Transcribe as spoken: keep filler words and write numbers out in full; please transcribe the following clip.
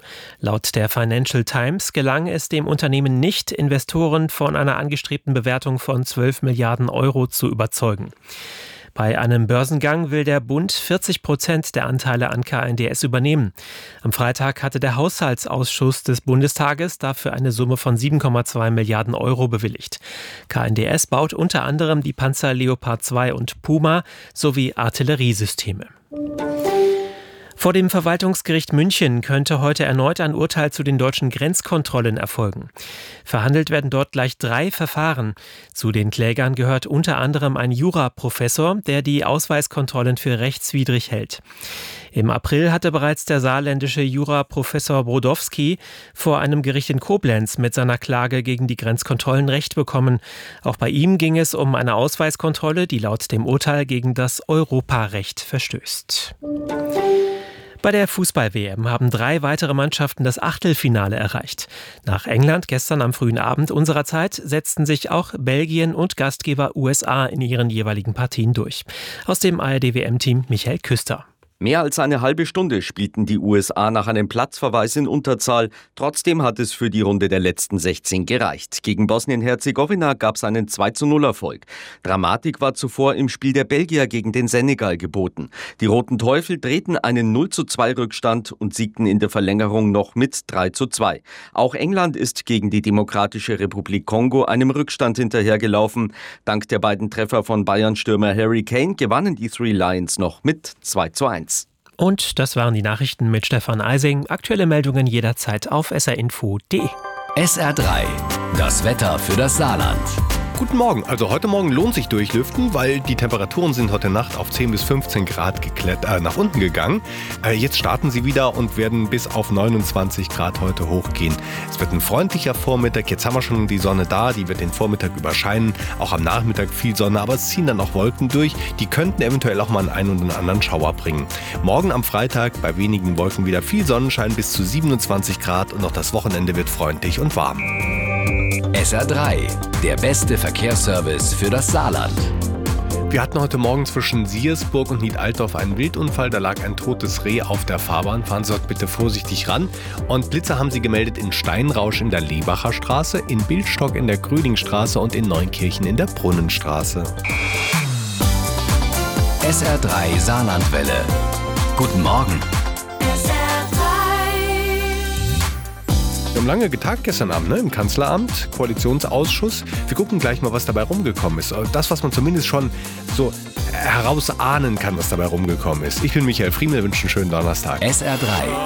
Laut der Financial Times gelang es dem Unternehmen nicht, Investoren von einer angestrebten Bewertung von zwölf Milliarden Euro zu überzeugen. Bei einem Börsengang will der Bund vierzig Prozent der Anteile an K N D S übernehmen. Am Freitag hatte der Haushaltsausschuss des Bundestages dafür eine Summe von sieben Komma zwei Milliarden Euro bewilligt. K N D S baut unter anderem die Panzer Leopard zwei und Puma sowie Artilleriesysteme. Vor dem Verwaltungsgericht München könnte heute erneut ein Urteil zu den deutschen Grenzkontrollen erfolgen. Verhandelt werden dort gleich drei Verfahren. Zu den Klägern gehört unter anderem ein Juraprofessor, der die Ausweiskontrollen für rechtswidrig hält. Im April hatte bereits der saarländische Juraprofessor Brodowski vor einem Gericht in Koblenz mit seiner Klage gegen die Grenzkontrollen Recht bekommen. Auch bei ihm ging es um eine Ausweiskontrolle, die laut dem Urteil gegen das Europarecht verstößt. Bei der Fußball-W M haben drei weitere Mannschaften das Achtelfinale erreicht. Nach England gestern am frühen Abend unserer Zeit setzten sich auch Belgien und Gastgeber U S A in ihren jeweiligen Partien durch. Aus dem A R D-W M-Team Michael Küster. Mehr als eine halbe Stunde spielten die U S A nach einem Platzverweis in Unterzahl. Trotzdem hat es für die Runde der letzten sechzehn gereicht. Gegen Bosnien-Herzegowina gab es einen zwei zu null Erfolg. Dramatik war zuvor im Spiel der Belgier gegen den Senegal geboten. Die Roten Teufel drehten einen null zu zwei Rückstand und siegten in der Verlängerung noch mit drei zu zwei. Auch England ist gegen die Demokratische Republik Kongo einem Rückstand hinterhergelaufen. Dank der beiden Treffer von Bayern-Stürmer Harry Kane gewannen die Three Lions noch mit zwei zu eins. Und das waren die Nachrichten mit Stefan Eising. Aktuelle Meldungen jederzeit auf s r info punkt d e. S R drei, das Wetter für das Saarland. Guten Morgen. Also heute Morgen lohnt sich durchlüften, weil die Temperaturen sind heute Nacht auf zehn bis fünfzehn Grad geklettert, äh, nach unten gegangen. Äh, jetzt starten sie wieder und werden bis auf neunundzwanzig Grad heute hochgehen. Es wird ein freundlicher Vormittag. Jetzt haben wir schon die Sonne da, die wird den Vormittag überscheinen. Auch am Nachmittag viel Sonne, aber es ziehen dann auch Wolken durch. Die könnten eventuell auch mal einen oder anderen Schauer bringen. Morgen am Freitag bei wenigen Wolken wieder viel Sonnenschein bis zu siebenundzwanzig Grad und auch das Wochenende wird freundlich und warm. S R drei, der beste Verkehrsservice für das Saarland. Wir hatten heute Morgen zwischen Siersburg und Niedaltorf einen Wildunfall. Da lag ein totes Reh auf der Fahrbahn. Fahren Sie dort bitte vorsichtig ran. Und Blitzer haben Sie gemeldet in Steinrausch in der Lebacher Straße, in Bildstock in der Grödingstraße und in Neunkirchen in der Brunnenstraße. S R drei Saarlandwelle. Guten Morgen. Wir haben lange getagt gestern Abend, ne, im Kanzleramt, Koalitionsausschuss. Wir gucken gleich mal, was dabei rumgekommen ist. Das, was man zumindest schon so herausahnen kann, was dabei rumgekommen ist. Ich bin Michael Friemel, wünsche einen schönen Donnerstag. S R drei